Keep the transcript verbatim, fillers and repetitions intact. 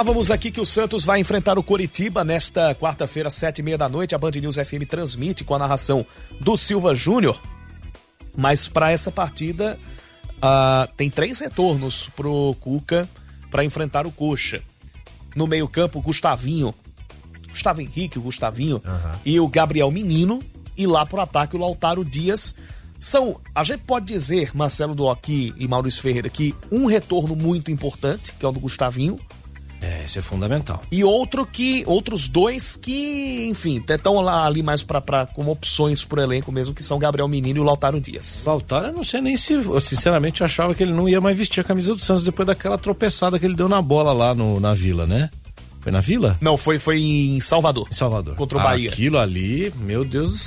Falávamos aqui que o Santos vai enfrentar o Coritiba nesta quarta-feira, sete e meia da noite. A Band News F M transmite com a narração do Silva Júnior. Mas para essa partida, uh, tem três retornos pro Cuca para enfrentar o Coxa. No meio-campo, o Gustavinho, Gustavo Henrique, o Gustavinho, uhum. e o Gabriel Menino. E lá pro ataque, o Lautaro Dias. São, a gente pode dizer, Marcelo Duoc e Maurício Ferreira, que um retorno muito importante, que é o do Gustavinho. É, esse é fundamental. E outro que, outros dois que, enfim, estão lá ali mais pra, pra, como opções pro elenco mesmo, que são o Gabriel Menino e o Lautaro Dias. Lautaro, eu não sei nem se, eu sinceramente achava que ele não ia mais vestir a camisa do Santos depois daquela tropeçada que ele deu na bola lá no, na Vila, né? Foi na Vila? Não, foi, foi em Salvador. Em Salvador. Contra o Bahia. Aquilo ali, meu Deus do